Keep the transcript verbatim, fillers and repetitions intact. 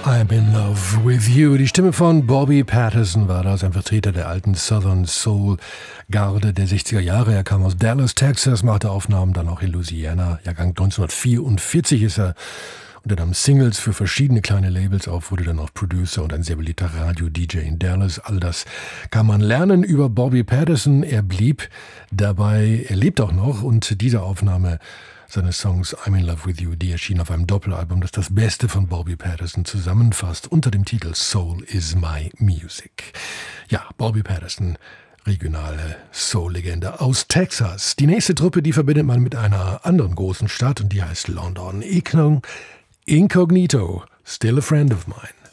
I'm in love with you. Die Stimme von Bobby Patterson war das, ein Vertreter der alten Southern Soul Garde der sechziger Jahre. Er kam aus Dallas, Texas, machte Aufnahmen dann auch in Louisiana. Jahrgang neunzehnhundertvierundvierzig ist er und er nahm Singles für verschiedene kleine Labels auf, wurde dann auch Producer und ein sehr beliebter Radio-D J in Dallas. All das kann man lernen über Bobby Patterson. Er blieb dabei, er lebt auch noch und diese Aufnahme seine Songs I'm in Love with You, die erschien auf einem Doppelalbum, das das Beste von Bobby Patterson zusammenfasst, unter dem Titel Soul is My Music. Ja, Bobby Patterson, regionale Soul-Legende aus Texas. Die nächste Truppe, die verbindet man mit einer anderen großen Stadt und die heißt London. Incognito, Still a Friend of Mine.